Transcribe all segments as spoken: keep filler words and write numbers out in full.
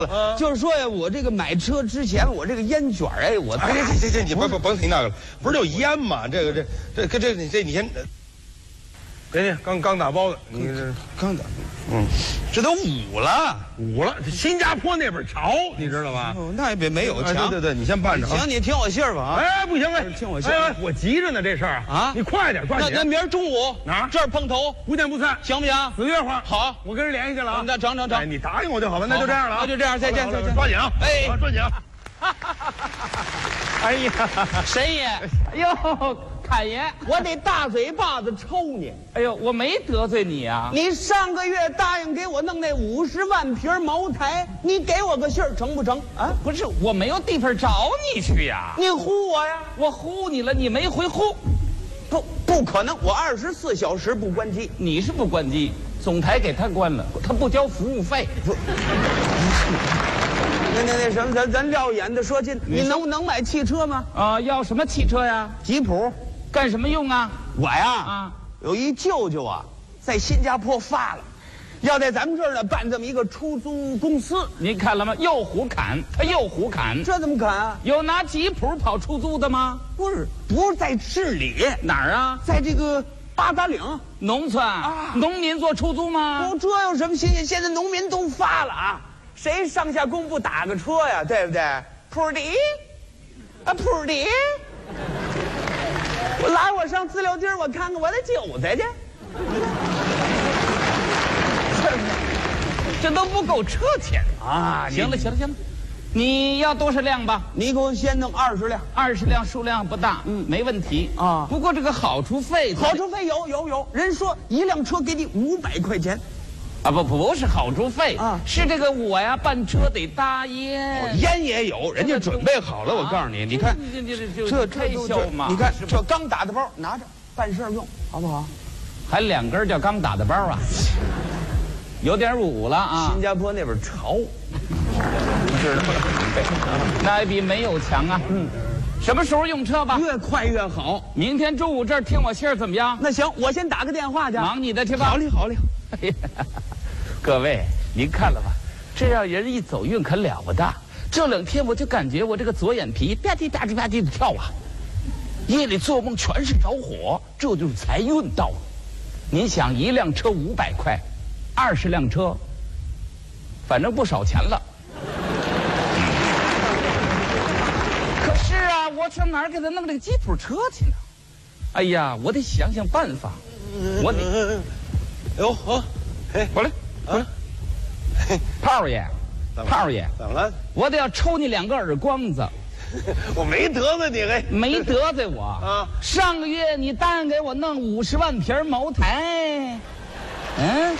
啊， 就是说呀，我这个买车之前，我这个烟卷哎，我哎，这这这你甭甭甭提那个了，不是就烟吗？这个这这这这你这你先，给你刚刚打包的，你这刚打， 嗯， 这都捂了， 捂了。新加坡那边潮，你知道吧？ 哦，那也别没有哎墙。 对对对，你先办着啊。 行，你听我信儿吧啊。 哎，不行哎， 听我信哎哎，我急着呢，这事儿啊你快点，抓紧。 那那明儿中午哪儿这儿碰头， 不见不散， 行不行？ 死约话。 好， 我跟人联系去了啊。 那成成成哎，你答应我就好吧，那就这样了啊。 那就这样，再见再见。 抓紧啊！ 哎啊抓紧啊！ 哎呀， 谁也？ 哎呦，侃爷， 我得大嘴巴子抽你！ 哎呦，我没得罪你啊。 你上个月答应给我弄那五十万瓶茅台，你给我个信儿成不成？啊， 不是，我没有地方找你去呀。 你唬我呀？ 我唬你了，你没回唬。 不，不可能！我二十四小时不关机。 你是不关机，总台给他关了，他不交服务费。 不，那那那什么，咱咱撂眼的说近，你能能买汽车吗？ 啊，要什么汽车呀？ 吉普。 干什么用啊？ 我呀， 啊， 有一舅舅啊，在新加坡发了，要在咱们这儿呢办这么一个出租公司。 您看了吗？又胡砍，他又胡砍。 这怎么砍啊？ 有拿吉普跑出租的吗？ 不是，不是在市里， 哪儿啊？ 在这个八达岭。 农村啊？农民做出租吗？ 哦，这有什么新鲜？现在农民都发了啊，谁上下工不打个车呀？对不对？铺的，啊铺的。我拉我上资料地儿，我看看我的韭菜去。 这都不够车钱啊！ 行了行了行了，你要多少辆吧？ 你给我先弄二十辆。 二十辆数量不大，嗯，没问题啊。 不过这个好处费， 好处费有有有，人说一辆车给你五百块钱。 啊不不是好处费啊， 是这个我呀办车得搭烟， 烟也有，人家准备好了。我告诉你，你看这这这这开这销嘛， 你看这刚打的包，拿着办事用，好不好？ 还两根叫刚打的包啊，有点捂了啊。 新加坡那边潮， 知道了，那也比没有强啊。嗯，什么时候用车吧？ 越快越好。 明天中午这儿听我信儿怎么样？ 那行，我先打个电话去。 忙你的去吧。 好嘞，好嘞。 哎呀，各位，您看了吧？这样人一走运可了不得。这两天我就感觉我这个左眼皮吧唧吧唧吧唧的跳啊，夜里做梦全是着火，这就是财运到了。您想，一辆车五百块，二十辆车，反正不少钱了。可是啊，我上哪儿给他弄这个吉普车去呢？哎呀，我得想想办法，我得。 哎呦好，哎， 过来，过来，炮爷，炮爷， 怎么了？ 我得要抽你两个耳光子。 我没得罪你，嘿， 没得罪我啊。 上个月你答应给我弄五十万瓶茅台，嗯，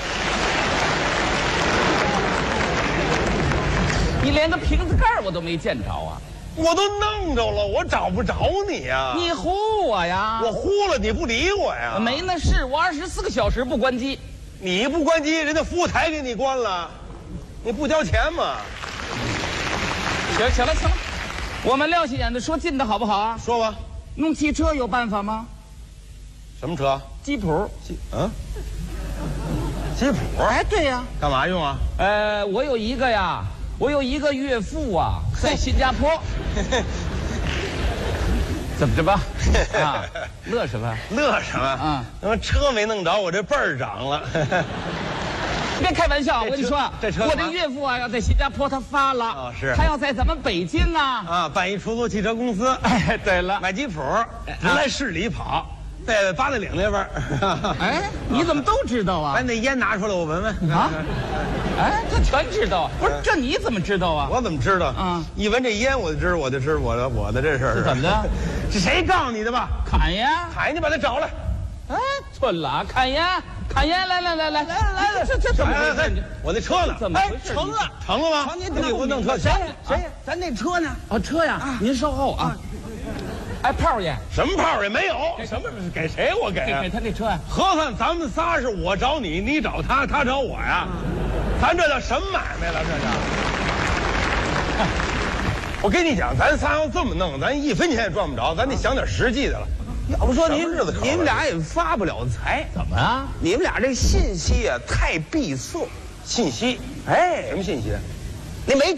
你连个瓶子盖我都没见着啊！ 我都弄着了，我找不着你呀。 你唬我呀？ 我呼了，你不理我呀？ 没那事，我二十四个小时不关机。 你不关机，人家服务台给你关了，你不交钱吗？ 行行了行了，我们撂下眼的说近的好不好啊？ 说吧， 弄汽车有办法吗？ 什么车？ 吉普。 吉嗯，吉普？ 哎，对呀。 干嘛用啊？ 呃，我有一个呀，我有一个岳父啊，在新加坡。怎么着吧？啊，乐什么？ 乐什么？ 啊， 他妈车没弄着，我这辈儿长了。 别开玩笑，我跟你说， 这车我这岳父啊要在新加坡，他发了， 哦是他要在咱们北京啊， 啊，办一出租汽车公司。 哎，对了， 买吉普，人来市里跑，在八达岭那边。 哎，你怎么都知道啊把？那烟拿出来，我闻闻。 啊，哎，他全知道，不是这你怎么知道啊？ 我怎么知道？ 啊， 一闻这烟我就知道，我就知道我的我的这事儿是怎么的？ 是谁告诉你的吧？ 侃呀， 海，你把他找来。 哎，寸了啊，侃呀，侃呀，来来来来来来来，这这怎么回事？你我那车呢？ 哎怎么回，事？ 成了， 成了吗？ 成，你你给我弄车， 谁呀？谁呀？咱那车呢？ 啊，车呀，您稍后啊。哎，炮爷， 什么炮也没有，什么给谁我给啊给给？他那车呀。 合算咱们仨是我找你，你找他，他找我呀，咱这叫什么买卖了？这叫。我跟你讲，咱仨要这么弄，咱一分钱也赚不着，咱得想点实际的了。 要不说您什么日子考你们俩也发不了财， 怎么啊？ 你们俩这信息啊太闭塞。 信息， 哎什，么信息？ 你没